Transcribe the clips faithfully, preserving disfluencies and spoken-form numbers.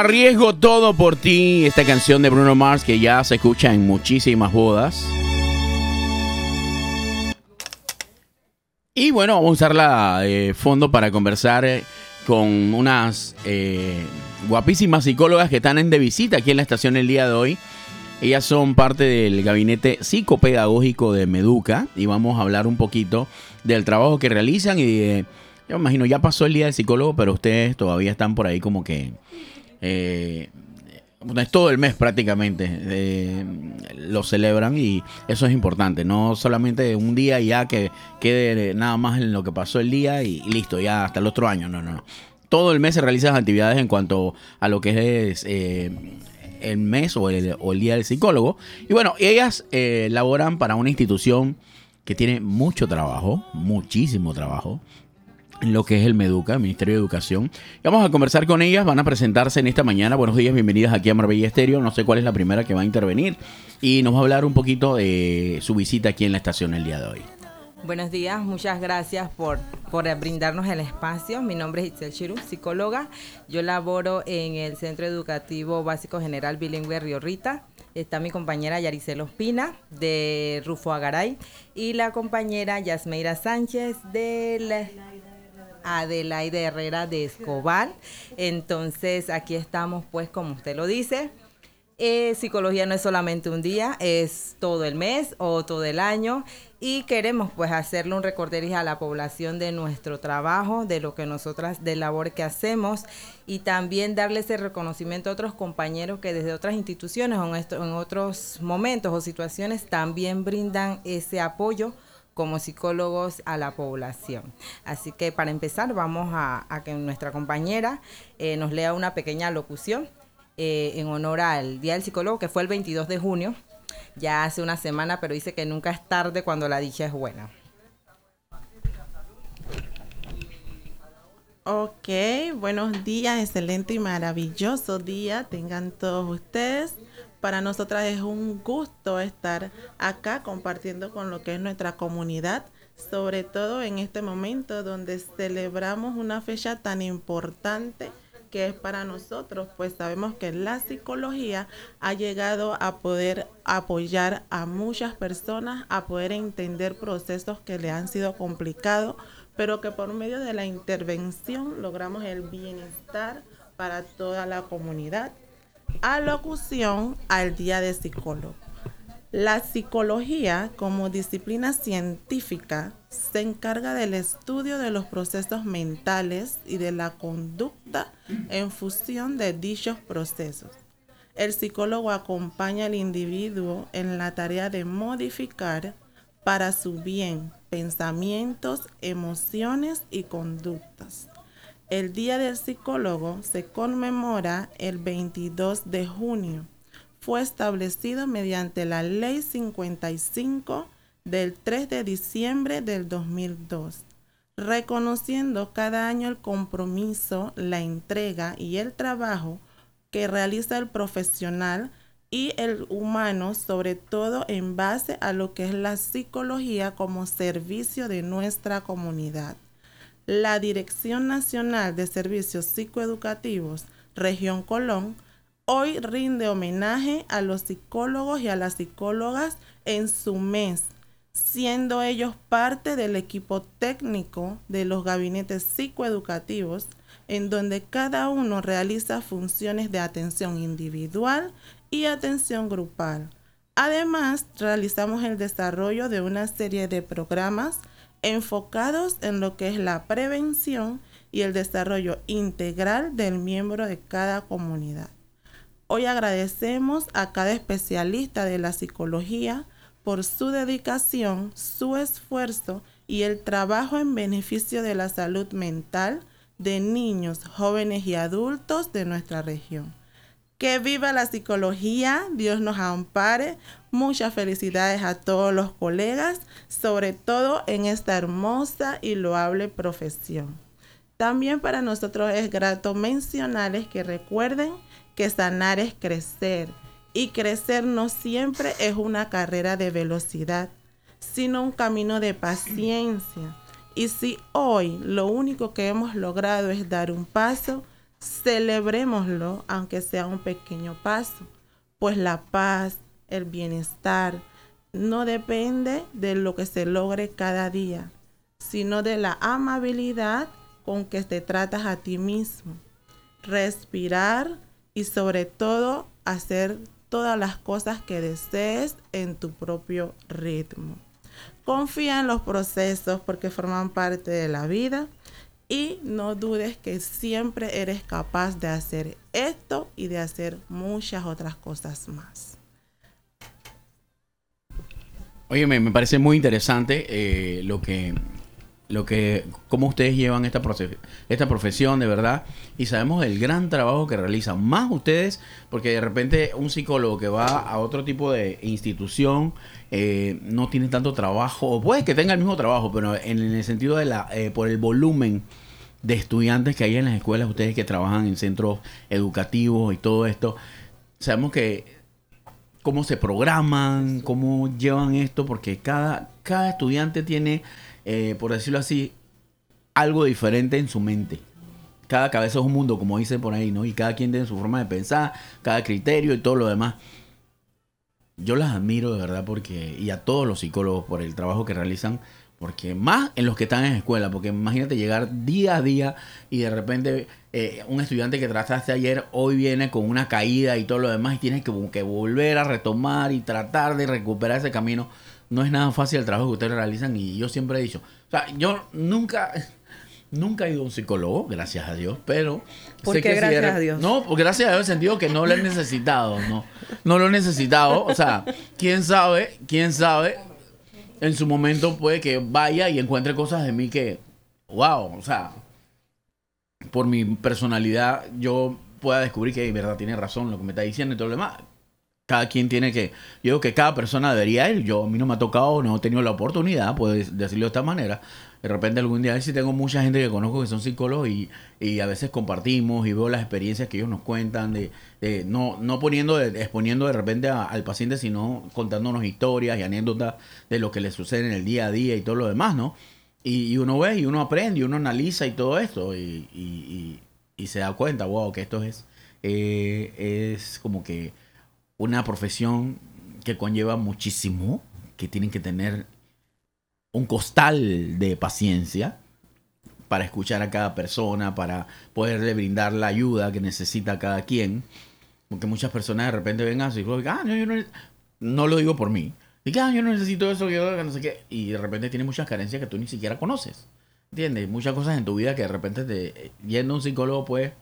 Arriesgo todo por ti, esta canción de Bruno Mars que ya se escucha en muchísimas bodas. Y bueno, vamos a usarla de fondo para conversar eh, con unas eh, guapísimas psicólogas que están en de visita aquí en la estación el día de hoy. Ellas son parte del gabinete psicopedagógico de Meduca y vamos a hablar un poquito del trabajo que realizan y de, yo me imagino, ya pasó el día del psicólogo, pero ustedes todavía están por ahí como que eh, es todo el mes prácticamente, eh, lo celebran y eso es importante, no solamente un día ya que quede nada más en lo que pasó el día y, y listo, ya hasta el otro año, no, no, no. Todo el mes se realizan actividades en cuanto a lo que es eh, el mes o el, o el día del psicólogo. Y bueno, ellas eh, laboran para una institución que tiene mucho trabajo, muchísimo trabajo, en lo que es el Meduca, el Ministerio de Educación. Y vamos a conversar con ellas, van a presentarse en esta mañana. Buenos días, bienvenidas aquí a Marbella Estéreo. No sé cuál es la primera que va a intervenir y nos va a hablar un poquito de su visita aquí en la estación el día de hoy. Buenos días, muchas gracias por, por brindarnos el espacio. Mi nombre es Itzel Chiru, psicóloga. Yo laboro en el Centro Educativo Básico General Bilingüe Río Rita. Está mi compañera Yaricel Ospina, de Rufo Agaray, y la compañera Yasmeira Sánchez, de la Adelaide Herrera, de Escobar. Entonces, aquí estamos, pues, como usted lo dice. Eh, psicología no es solamente un día, es todo el mes o todo el año y queremos pues hacerle un recorderis a la población de nuestro trabajo, de lo que nosotras, de labor que hacemos y también darle ese reconocimiento a otros compañeros que desde otras instituciones o en, esto, en otros momentos o situaciones también brindan ese apoyo como psicólogos a la población. Así que para empezar vamos a, a que nuestra compañera eh, nos lea una pequeña locución Eh, en honor al Día del Psicólogo, que fue el veintidós de junio, ya hace una semana, pero dice que nunca es tarde cuando la dicha es buena. Ok, buenos días, excelente y maravilloso día tengan todos ustedes. Para nosotras es un gusto estar acá compartiendo con lo que es nuestra comunidad, sobre todo en este momento donde celebramos una fecha tan importante que es para nosotros, pues sabemos que la psicología ha llegado a poder apoyar a muchas personas, a poder entender procesos que le han sido complicados, pero que por medio de la intervención logramos el bienestar para toda la comunidad. Alocución al Día del Psicólogo. La psicología, como disciplina científica, se encarga del estudio de los procesos mentales y de la conducta en función de dichos procesos. El psicólogo acompaña al individuo en la tarea de modificar para su bien pensamientos, emociones y conductas. El Día del Psicólogo se conmemora el veintidós de junio. Fue establecido mediante la Ley cincuenta y cinco del tres de diciembre del dos mil dos, reconociendo cada año el compromiso, la entrega y el trabajo que realiza el profesional y el humano, sobre todo en base a lo que es la psicología como servicio de nuestra comunidad. La Dirección Nacional de Servicios Psicoeducativos, Región Colón, hoy rinde homenaje a los psicólogos y a las psicólogas en su mes, siendo ellos parte del equipo técnico de los gabinetes psicoeducativos, en donde cada uno realiza funciones de atención individual y atención grupal. Además, realizamos el desarrollo de una serie de programas enfocados en lo que es la prevención y el desarrollo integral del miembro de cada comunidad. Hoy agradecemos a cada especialista de la psicología por su dedicación, su esfuerzo y el trabajo en beneficio de la salud mental de niños, jóvenes y adultos de nuestra región. ¡Que viva la psicología! Dios nos ampare. Muchas felicidades a todos los colegas, sobre todo en esta hermosa y loable profesión. También para nosotros es grato mencionarles que recuerden que sanar es crecer, y crecer no siempre es una carrera de velocidad, sino un camino de paciencia. Y si hoy lo único que hemos logrado es dar un paso, celebrémoslo, aunque sea un pequeño paso, pues la paz, el bienestar, no depende de lo que se logre cada día, sino de la amabilidad con que te tratas a ti mismo. Respirar y sobre todo hacer todas las cosas que desees en tu propio ritmo. Confía en los procesos porque forman parte de la vida y no dudes que siempre eres capaz de hacer esto y de hacer muchas otras cosas más. Oye, me, me parece muy interesante eh, lo que, lo que, cómo ustedes llevan esta, profe- esta profesión, de verdad. Y sabemos el gran trabajo que realizan. Más ustedes, porque de repente un psicólogo que va a otro tipo de institución eh, no tiene tanto trabajo. O puede que tenga el mismo trabajo, pero en, en el sentido de la, eh, por el volumen de estudiantes que hay en las escuelas, ustedes que trabajan en centros educativos y todo esto, sabemos que cómo se programan, cómo llevan esto, porque cada, cada estudiante tiene, eh, por decirlo así, algo diferente en su mente. Cada cabeza es un mundo, como dicen por ahí, ¿no? Y cada quien tiene su forma de pensar, cada criterio y todo lo demás. Yo las admiro de verdad porque, y a todos los psicólogos por el trabajo que realizan, porque más en los que están en escuela, porque imagínate llegar día a día y de repente eh, un estudiante que trataste ayer hoy viene con una caída y todo lo demás y tienes que, que volver a retomar y tratar de recuperar ese camino. No es nada fácil el trabajo que ustedes realizan y yo siempre he dicho, o sea, yo nunca... Nunca he ido a un psicólogo, gracias a Dios, pero... ¿Por sé qué que gracias si de, a Dios? No, porque gracias a Dios en el sentido que no lo he necesitado, no. No lo he necesitado, o sea, quién sabe, quién sabe, en su momento puede que vaya y encuentre cosas de mí que, wow, o sea, por mi personalidad yo pueda descubrir que de verdad tiene razón lo que me está diciendo y todo lo demás. Cada quien tiene que, yo digo que cada persona debería ir. Yo, a mí no me ha tocado, no he tenido la oportunidad, puedo decirlo de esta manera. De repente algún día, sí tengo mucha gente que conozco que son psicólogos y, y a veces compartimos y veo las experiencias que ellos nos cuentan, de, de no, no poniendo, de, exponiendo de repente a, al paciente, sino contándonos historias y anécdotas de lo que le sucede en el día a día y todo lo demás, ¿no? Y, y uno ve y uno aprende y uno analiza y todo esto y, y, y, y se da cuenta, wow, que esto es, eh, es como que una profesión que conlleva muchísimo, que tienen que tener un costal de paciencia para escuchar a cada persona, para poderle brindar la ayuda que necesita cada quien. Porque muchas personas de repente ven a psicólogos y dicen, ah, no, yo no, no lo digo por mí. Y que, ah, yo no necesito eso, yo no sé qué. Y de repente tiene muchas carencias que tú ni siquiera conoces. ¿Entiendes? Muchas cosas en tu vida que de repente te, yendo a un psicólogo puedes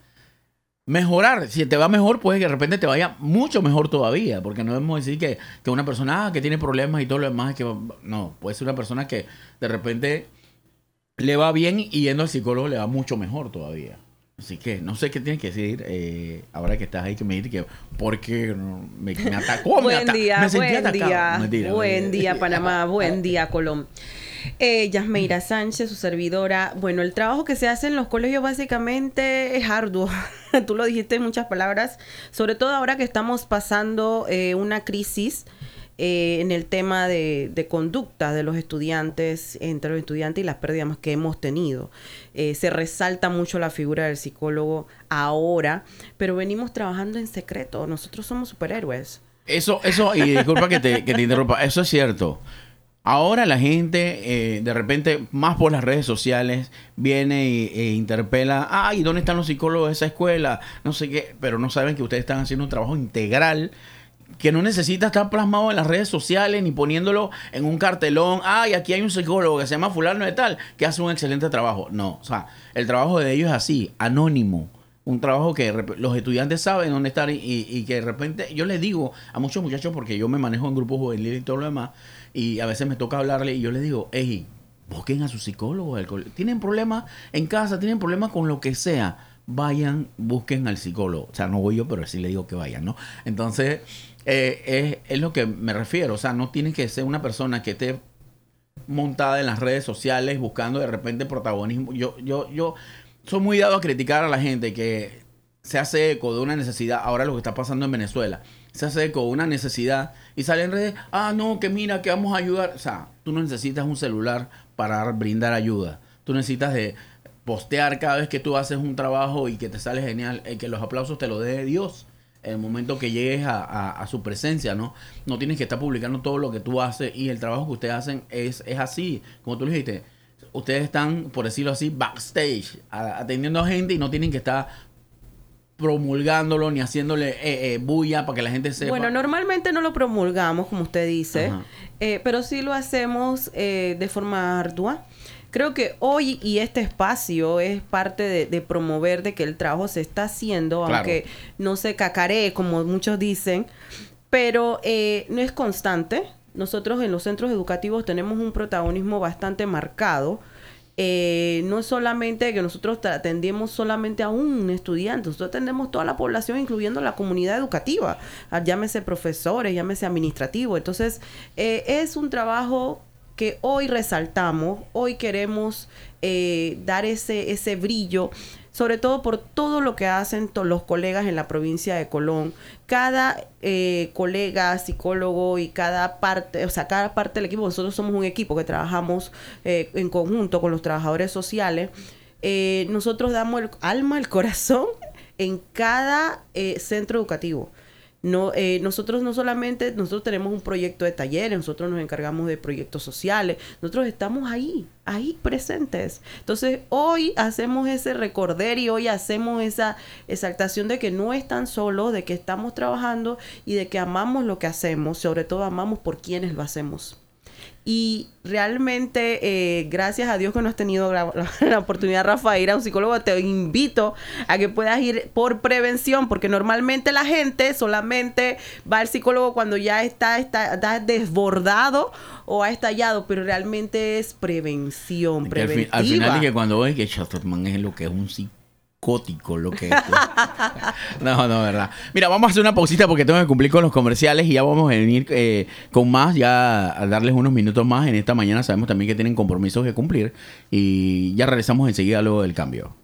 mejorar. Si te va mejor, puede que de repente te vaya mucho mejor todavía. Porque no debemos decir que, que una persona ah, que tiene problemas y todo lo demás, que no, puede ser una persona que de repente le va bien y yendo al psicólogo le va mucho mejor todavía. Así que no sé qué tienes que decir eh, ahora que estás ahí, que me dices que porque me, me atacó. Buen me ata día, me sentí buen atacado. día, Mentira, buen me... día Panamá, buen día Colón. Eh, Yasmeira Sánchez, su servidora. Bueno, el trabajo que se hace en los colegios básicamente es arduo. Tú lo dijiste en muchas palabras, sobre todo ahora que estamos pasando eh, una crisis eh, en el tema de, de conducta de los estudiantes, entre los estudiantes y las pérdidas que hemos tenido. Eh, se resalta mucho la figura del psicólogo ahora, pero venimos trabajando en secreto. Nosotros somos superhéroes. Eso, eso, y disculpa que te, que te interrumpa, eso es cierto. Ahora la gente, eh, de repente, más por las redes sociales, viene y, e interpela, ay, ¿dónde están los psicólogos de esa escuela? No sé qué, pero no saben que ustedes están haciendo un trabajo integral que no necesita estar plasmado en las redes sociales ni poniéndolo en un cartelón. Ay, aquí hay un psicólogo que se llama fulano de tal, que hace un excelente trabajo. No, o sea, el trabajo de ellos es así, anónimo. Un trabajo que los estudiantes saben dónde estar y, y que de repente yo les digo a muchos muchachos, porque yo me manejo en grupos juveniles y todo lo demás, y a veces me toca hablarle y yo les digo, hey, busquen a su psicólogo. Tienen problemas en casa, tienen problemas con lo que sea, vayan, busquen al psicólogo. O sea, no voy yo, pero sí le digo que vayan, ¿no? Entonces, eh, es, es lo que me refiero. O sea, no tiene que ser una persona que esté montada en las redes sociales buscando de repente protagonismo. Yo, yo, yo soy muy dado a criticar a la gente que se hace eco de una necesidad. Ahora lo que está pasando en Venezuela, se hace eco de una necesidad y sale en redes, ah, no, que mira, que vamos a ayudar. O sea, tú no necesitas un celular para brindar ayuda. Tú necesitas de postear cada vez que tú haces un trabajo y que te sale genial, eh, que los aplausos te los dé Dios en el momento que llegues a, a, a su presencia, ¿no? No tienes que estar publicando todo lo que tú haces y el trabajo que ustedes hacen es, es así. Como tú dijiste, ustedes están, por decirlo así, backstage, a, atendiendo a gente y no tienen que estar promulgándolo ni haciéndole eh, eh, bulla para que la gente sepa. Bueno, normalmente no lo promulgamos, como usted dice, eh, pero sí lo hacemos eh, de forma ardua. Creo que hoy y este espacio es parte de, de promover de que el trabajo se está haciendo, claro, aunque no se cacaree, como muchos dicen, pero eh, no es constante. Nosotros en los centros educativos tenemos un protagonismo bastante marcado. Eh, no es solamente que nosotros atendemos solamente a un estudiante, nosotros atendemos toda la población, incluyendo la comunidad educativa, llámese profesores, llámese administrativo. Entonces, eh, es un trabajo que hoy resaltamos, hoy queremos eh, dar ese, ese brillo, sobre todo por todo lo que hacen to- los colegas en la provincia de Colón. Cada eh, colega, psicólogo y cada parte, o sea, cada parte del equipo, nosotros somos un equipo que trabajamos eh, en conjunto con los trabajadores sociales. Eh, nosotros damos el alma, el corazón en cada eh, centro educativo. No, eh, nosotros no solamente, nosotros tenemos un proyecto de talleres, nosotros nos encargamos de proyectos sociales, nosotros estamos ahí, ahí presentes. Entonces, hoy hacemos ese recorderio, hoy hacemos esa exaltación de que no están solos, de que estamos trabajando y de que amamos lo que hacemos, sobre todo amamos por quienes lo hacemos. Y realmente, eh, gracias a Dios que no has tenido la, la oportunidad, Rafa, de ir a un psicólogo. Te invito a que puedas ir por prevención, porque normalmente la gente solamente va al psicólogo cuando ya está, está, está desbordado o ha estallado, pero realmente es prevención, que preventiva. Al, fi- al final es que cuando ves que Chatterman es lo que es un psicólogo, Cótico lo que es. No, no, verdad. Mira, vamos a hacer una pausita porque tengo que cumplir con los comerciales y ya vamos a venir eh, con más, ya a darles unos minutos más en esta mañana. Sabemos también que tienen compromisos que cumplir y ya regresamos enseguida luego del cambio.